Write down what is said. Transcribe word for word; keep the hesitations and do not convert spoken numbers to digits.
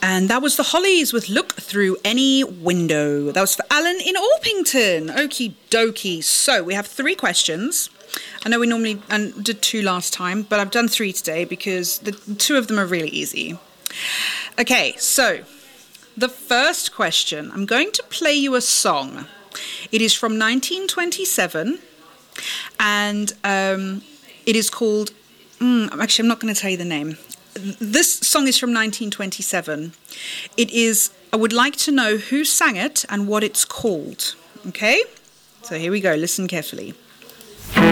And that was the Hollies with Look Through Any Window. That was for Alan in Orpington. Okie dokie. So we have three questions. I know we normally um, did two last time, but I've done three today because the two of them are really easy. Okay, so the first question, I'm going to play you a song. It is from nineteen twenty-seven, and um, it is called, mm, actually I'm not going to tell you the name. This song is from nineteen twenty-seven. It is, I would like to know who sang it and what it's called. Okay? So here we go. Listen carefully.